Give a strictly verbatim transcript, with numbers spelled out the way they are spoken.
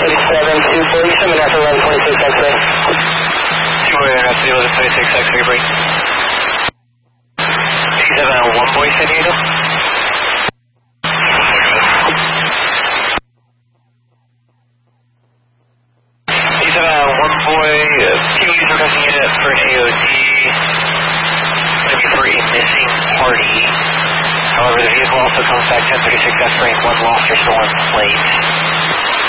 seven two four, you send me after eleven twenty-six X-ray. two four, that's the eleven twenty-six X-ray break. seven one boy, San Diego. seven one boy, T V's requesting unit for an A O D. Going to be for a missing party. However, the vehicle also comes back ten thirty-six X-ray, one lost or stolen plate.